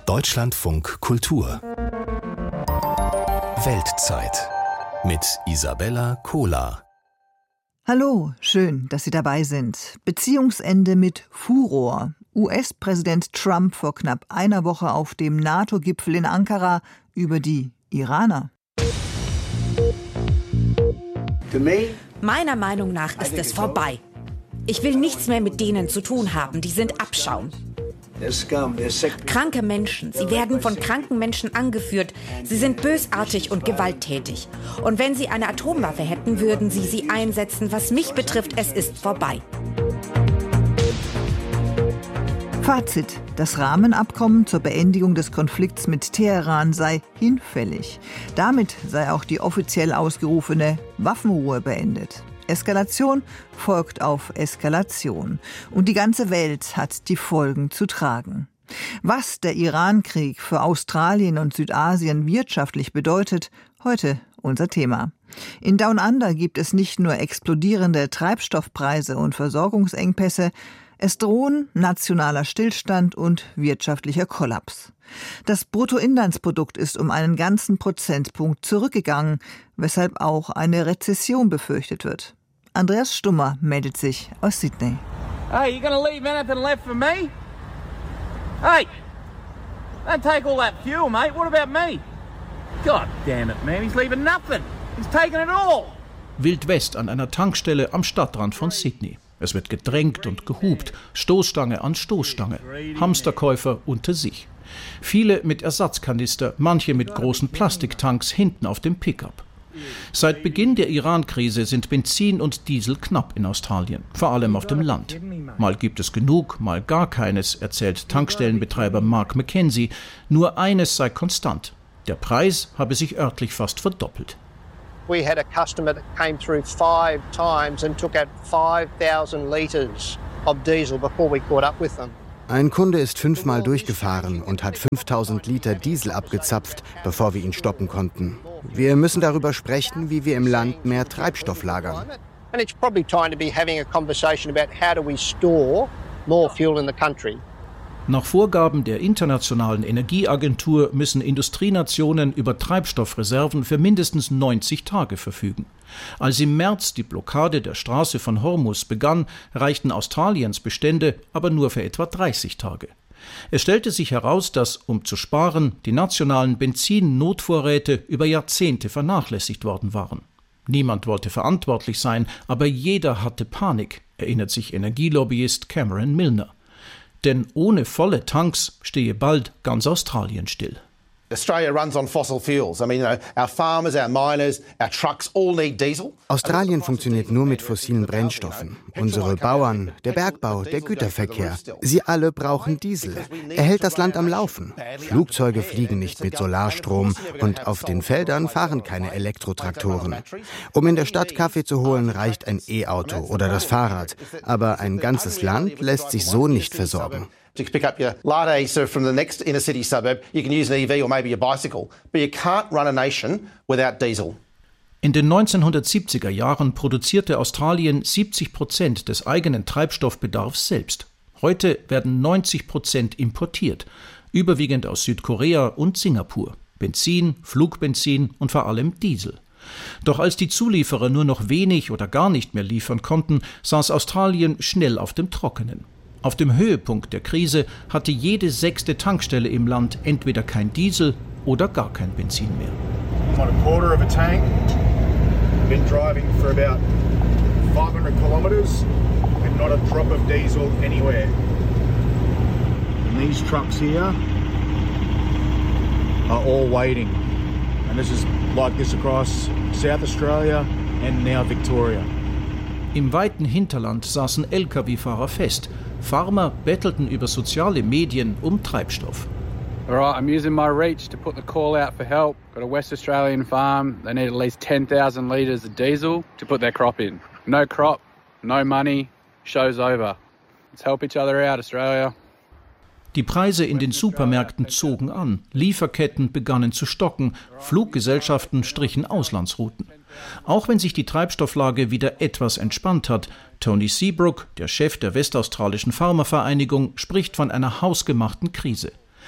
Deutschlandfunk Kultur Weltzeit mit Isabella Kohler. Hallo, schön, dass Sie dabei sind. Beziehungsende mit Furor. US-Präsident Trump vor knapp einer Woche auf dem NATO-Gipfel in Ankara über die Iraner. Meiner Meinung nach ist es vorbei. Ich will nichts mehr mit denen zu tun haben, die sind Abschaum. Kranke Menschen, sie werden von kranken Menschen angeführt. Sie sind bösartig und gewalttätig. Und wenn sie eine Atomwaffe hätten, würden sie einsetzen. Was mich betrifft, es ist vorbei. Fazit: Das Rahmenabkommen zur Beendigung des Konflikts mit Teheran sei hinfällig. Damit sei auch die offiziell ausgerufene Waffenruhe beendet. Eskalation folgt auf Eskalation. Und die ganze Welt hat die Folgen zu tragen. Was der Iran-Krieg für Australien und Südasien wirtschaftlich bedeutet, heute unser Thema. In Down Under gibt es nicht nur explodierende Treibstoffpreise und Versorgungsengpässe, es drohen nationaler Stillstand und wirtschaftlicher Kollaps. Das Bruttoinlandsprodukt ist um einen ganzen Prozentpunkt zurückgegangen, weshalb auch eine Rezession befürchtet wird. Andreas Stummer meldet sich aus Sydney. Hey, you gonna leave anything left for me? Hey, don't take all that fuel, mate. What about me? God damn it, man. He's leaving nothing. He's taking it all. Wild West an einer Tankstelle am Stadtrand von Sydney. Es wird gedrängt und gehupt, Stoßstange an Stoßstange, Hamsterkäufer unter sich. Viele mit Ersatzkanister, manche mit großen Plastiktanks hinten auf dem Pickup. Seit Beginn der Iran-Krise sind Benzin und Diesel knapp in Australien, vor allem auf dem Land. Mal gibt es genug, mal gar keines, erzählt Tankstellenbetreiber Mark McKenzie. Nur eines sei konstant: Der Preis habe sich örtlich fast verdoppelt. We had a customer that came through 5 times and took out 5,000 litres of diesel before we caught up with them. Ein Kunde ist 5-mal durchgefahren und hat 5000 Liter Diesel abgezapft, bevor wir ihn stoppen konnten. Wir müssen darüber sprechen, wie wir im Land mehr Treibstoff lagern. And it's probably time to be having a conversation about how do we store more fuel in the country. Nach Vorgaben der Internationalen Energieagentur müssen Industrienationen über Treibstoffreserven für mindestens 90 Tage verfügen. Als im März die Blockade der Straße von Hormuz begann, reichten Australiens Bestände aber nur für etwa 30 Tage. Es stellte sich heraus, dass, um zu sparen, die nationalen Benzin-Notvorräte über Jahrzehnte vernachlässigt worden waren. Niemand wollte verantwortlich sein, aber jeder hatte Panik, erinnert sich Energielobbyist Cameron Milner. Denn ohne volle Tanks stehe bald ganz Australien still. Australia runs on fossil fuels. I mean, our farmers, our miners, our trucks all need diesel. Australien funktioniert nur mit fossilen Brennstoffen. Unsere Bauern, der Bergbau, der Güterverkehr, sie alle brauchen Diesel. Er hält das Land am Laufen. Flugzeuge fliegen nicht mit Solarstrom und auf den Feldern fahren keine Elektrotraktoren. Um in der Stadt Kaffee zu holen, reicht ein E-Auto oder das Fahrrad. Aber ein ganzes Land lässt sich so nicht versorgen. To pick up your latte from the next inner city suburb, you can use an EV or maybe a bicycle. But you can't run a nation without diesel. In den 1970er Jahren produzierte Australien 70% des eigenen Treibstoffbedarfs selbst. Heute werden 90% importiert, überwiegend aus Südkorea und Singapur. Benzin, Flugbenzin und vor allem Diesel. Doch als die Zulieferer nur noch wenig oder gar nicht mehr liefern konnten, saß Australien schnell auf dem Trockenen. Auf dem Höhepunkt der Krise hatte jede 6. Tankstelle im Land entweder kein Diesel oder gar kein Benzin mehr. I'm on a quarter of a tank. Been driving for about 500 kilometers and not a drop of diesel anywhere. And these trucks here are all waiting. And this is like this across South Australia and now Victoria. Im weiten Hinterland saßen Lkw-Fahrer fest. Farmer bettelten über soziale Medien um Treibstoff. Alright, I'm using my reach to put the call out for help. Got a West Australian farm. They need at least 10,000 litres of diesel to put their crop in. No crop, no money, show's over. Let's help each other out, Australia. Die Preise in den Supermärkten zogen an, Lieferketten begannen zu stocken, Fluggesellschaften strichen Auslandsrouten. Auch wenn sich die Treibstofflage wieder etwas entspannt hat, Tony Seabrook, der Chef der Westaustralischen Pharmavereinigung, spricht von einer hausgemachten Krise.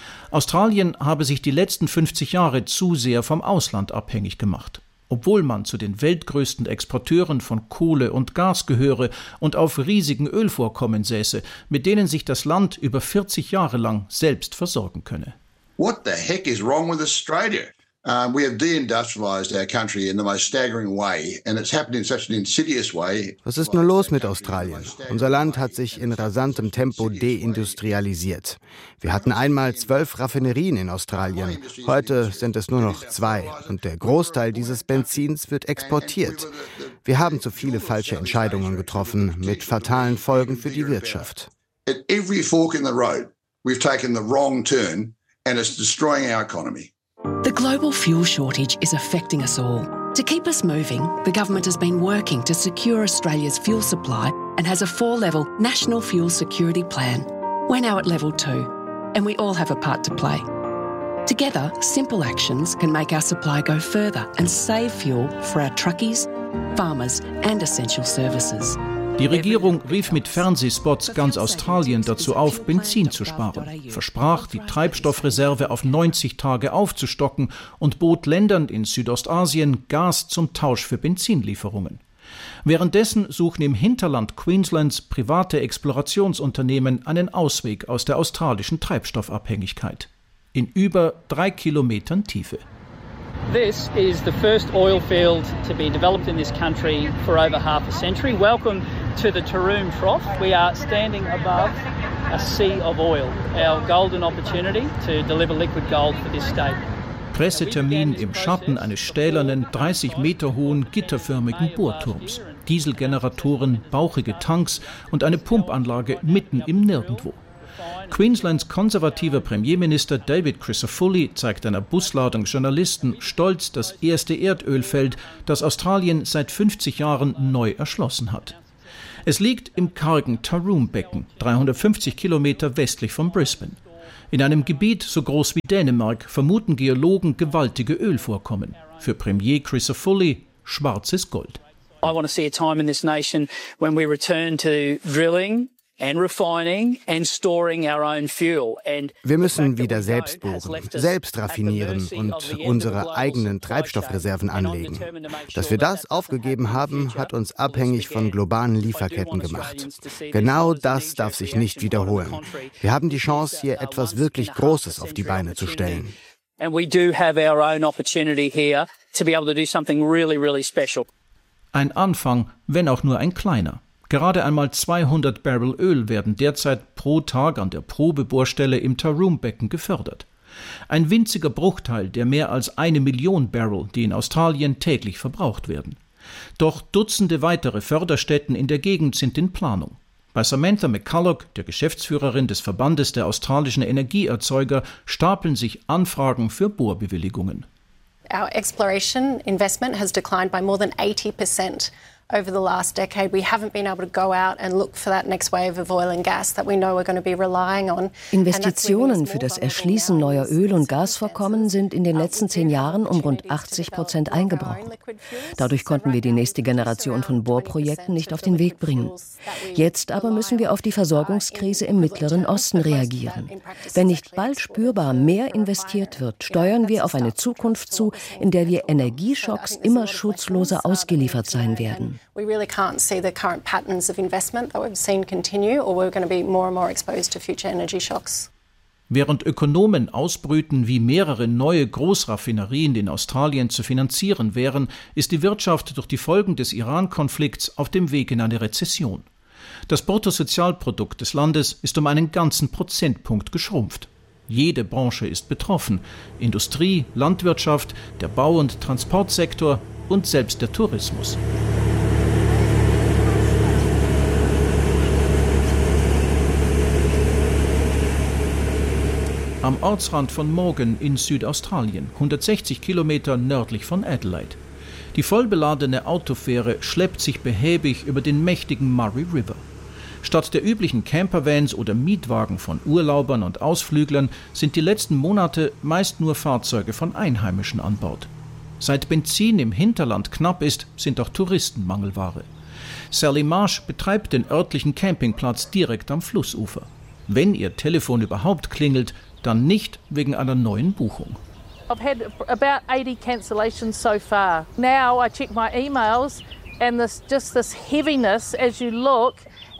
Australien habe sich die letzten 50 Jahre zu sehr vom Ausland abhängig gemacht. Obwohl man zu den weltgrößten Exporteuren von Kohle und Gas gehöre und auf riesigen Ölvorkommen säße, mit denen sich das Land über 40 Jahre lang selbst versorgen könne. What the heck is wrong with Australia? We have deindustrialized our country in the most staggering way, and it's happened in such an insidious way. Was ist nur los mit Australien? Unser Land hat sich in rasantem Tempo deindustrialisiert. Wir hatten einmal 12 Raffinerien in Australien. Heute sind es nur noch 2 und der Großteil dieses Benzins wird exportiert. Wir haben zu viele falsche Entscheidungen getroffen mit fatalen Folgen für die Wirtschaft. At every fork in the road, we've taken the wrong turn, and it's destroying our economy. The global fuel shortage is affecting us all. To keep us moving, the government has been working to secure Australia's fuel supply and has a 4-level National Fuel Security Plan. We're now at level 2, and we all have a part to play. Together, simple actions can make our supply go further and save fuel for our truckies, farmers and essential services. Die Regierung rief mit Fernsehspots ganz Australien dazu auf, Benzin zu sparen, versprach, die Treibstoffreserve auf 90 Tage aufzustocken und bot Ländern in Südostasien Gas zum Tausch für Benzinlieferungen. Währenddessen suchen im Hinterland Queenslands private Explorationsunternehmen einen Ausweg aus der australischen Treibstoffabhängigkeit. In über 3 Kilometern Tiefe. This is the first oil field to be developed in this country for over half a century. Welcome to the Taroom Trough. We are standing above a sea of oil, our golden opportunity to deliver liquid gold for this state. Pressetermin im Schatten eines stählernen, 30 Meter hohen, gitterförmigen Bohrturms. Dieselgeneratoren, bauchige Tanks und eine Pumpanlage mitten im Nirgendwo. Queenslands konservativer Premierminister David Crisafulli zeigt einer Busladung Journalisten stolz das erste Erdölfeld, das Australien seit 50 Jahren neu erschlossen hat. Es liegt im kargen Taroom-Becken, 350 Kilometer westlich von Brisbane. In einem Gebiet so groß wie Dänemark vermuten Geologen gewaltige Ölvorkommen. Für Premier Crisafulli schwarzes Gold. I want to see a time in this nation when we return to drilling and refining and storing our own fuel. Wir müssen wieder selbst bohren, selbst raffinieren und unsere eigenen Treibstoffreserven anlegen. Dass wir das aufgegeben haben, hat uns abhängig von globalen Lieferketten gemacht. Genau das darf sich nicht wiederholen. Wir haben die Chance, hier etwas wirklich Großes auf die Beine zu stellen. And we do have our own opportunity here to be able to do something really, really special. Ein Anfang, wenn auch nur ein kleiner. Gerade einmal 200 Barrel Öl werden derzeit pro Tag an der Probebohrstelle im Taroom-Becken gefördert. Ein winziger Bruchteil der mehr als 1 Million Barrel, die in Australien täglich verbraucht werden. Doch Dutzende weitere Förderstätten in der Gegend sind in Planung. Bei Samantha McCulloch, der Geschäftsführerin des Verbandes der australischen Energieerzeuger, stapeln sich Anfragen für Bohrbewilligungen. Our exploration investment has declined by more than 80%. Over the last decade, we haven't been able to go out and look for that next wave of oil and gas that we know we're going to be relying on. Investitionen für das Erschließen neuer Öl- und Gasvorkommen sind in den letzten 10 Jahren um rund 80% eingebrochen. Dadurch konnten wir die nächste Generation von Bohrprojekten nicht auf den Weg bringen. Jetzt aber müssen wir auf die Versorgungskrise im Mittleren Osten reagieren. Wenn nicht bald spürbar mehr investiert wird, steuern wir auf eine Zukunft zu, in der wir Energieschocks immer schutzloser ausgeliefert sein werden. We really can't see the current patterns of investment that we've seen continue, or we're going to be more and more exposed to future energy shocks. Während Ökonomen ausbrüten, wie mehrere neue Großraffinerien in Australien zu finanzieren wären, ist die Wirtschaft durch die Folgen des Iran-Konflikts auf dem Weg in eine Rezession. Das Bruttosozialprodukt des Landes ist um einen ganzen Prozentpunkt geschrumpft. Jede Branche ist betroffen: Industrie, Landwirtschaft, der Bau- und Transportsektor und selbst der Tourismus. Am Ortsrand von Morgan in Südaustralien, 160 Kilometer nördlich von Adelaide. Die vollbeladene Autofähre schleppt sich behäbig über den mächtigen Murray River. Statt der üblichen Campervans oder Mietwagen von Urlaubern und Ausflüglern sind die letzten Monate meist nur Fahrzeuge von Einheimischen an Bord. Seit Benzin im Hinterland knapp ist, sind auch Touristen Mangelware. Sally Marsh betreibt den örtlichen Campingplatz direkt am Flussufer. Wenn ihr Telefon überhaupt klingelt, dann nicht wegen einer neuen Buchung. I've had about 80 cancellations so far. Now I check my emails and there's just this heaviness as you look.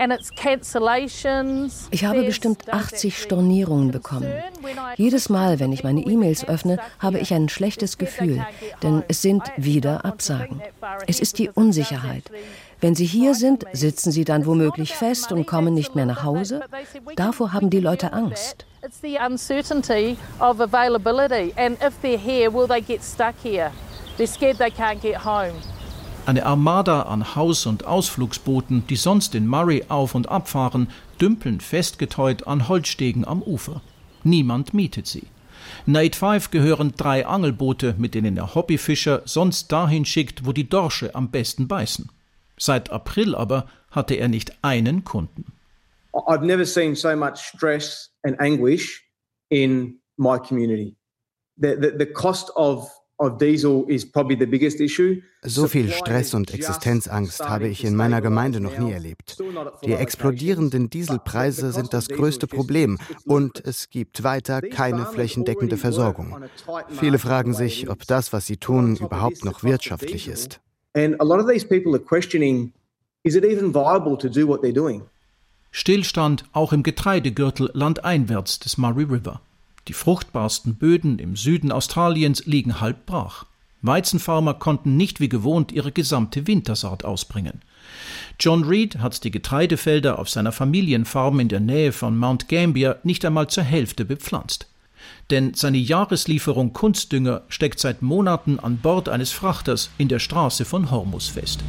Ich habe bestimmt 80 Stornierungen bekommen. Jedes Mal, wenn ich meine E-Mails öffne, habe ich ein schlechtes Gefühl, denn es sind wieder Absagen. Es ist die Unsicherheit. Wenn Sie hier sind, sitzen Sie dann womöglich fest und kommen nicht mehr nach Hause? Davor haben die Leute Angst. It's the uncertainty of availability and if they're here, will they get stuck here? They're scared they can't get home. Eine Armada an Haus- und Ausflugsbooten, die sonst in Murray auf- und abfahren, dümpeln festgeteut an Holzstegen am Ufer. Niemand mietet sie. Nate 5 gehören 3 Angelboote, mit denen der Hobbyfischer sonst dahin schickt, wo die Dorsche am besten beißen. Seit April aber hatte er nicht einen Kunden. I've never seen so much stress and anguish in my community. The cost of diesel is probably the biggest issue. So viel Stress und Existenzangst habe ich in meiner Gemeinde noch nie erlebt. Die explodierenden Dieselpreise sind das größte Problem und es gibt weiter keine flächendeckende Versorgung. Viele fragen sich, ob das, was sie tun, überhaupt noch wirtschaftlich ist. Stillstand auch im Getreidegürtel landeinwärts des Murray River. Die fruchtbarsten Böden im Süden Australiens liegen halb brach. Weizenfarmer konnten nicht wie gewohnt ihre gesamte Wintersaat ausbringen. John Reed hat die Getreidefelder auf seiner Familienfarm in der Nähe von Mount Gambier nicht einmal zur Hälfte bepflanzt. Denn seine Jahreslieferung Kunstdünger steckt seit Monaten an Bord eines Frachters in der Straße von Hormuz fest.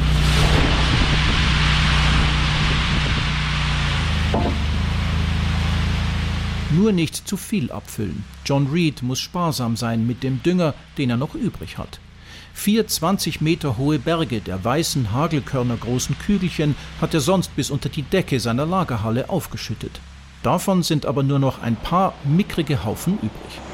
Nur nicht zu viel abfüllen. John Reed muss sparsam sein mit dem Dünger, den er noch übrig hat. 4 20 Meter hohe Berge der weißen, hagelkörnergroßen Kügelchen hat er sonst bis unter die Decke seiner Lagerhalle aufgeschüttet. Davon sind aber nur noch ein paar mickrige Haufen übrig.